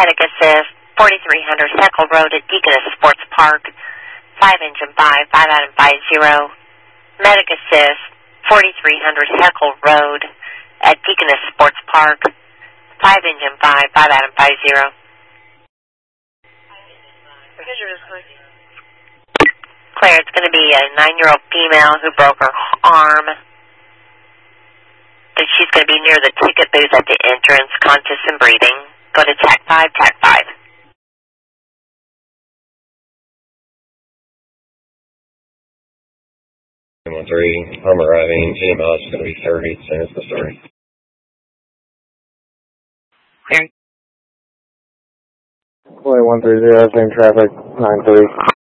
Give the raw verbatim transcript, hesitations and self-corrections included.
Medic Assist, forty-three hundred Heckle Road at Deaconess Sports Park, five engine five, five Adam five zero. Medic Assist, forty-three hundred Heckle Road at Deaconess Sports Park, five engine five, five Adam five zero. Claire, it's going to be a nine-year-old female who broke her arm. And she's going to be near the ticket booth at the entrance, conscious and breathing. Go to T A C five, T A C five. one three, I'm arriving. Any miles is going to be thirty, San Francisco thirty. Clear. one three zero, same traffic, nine three.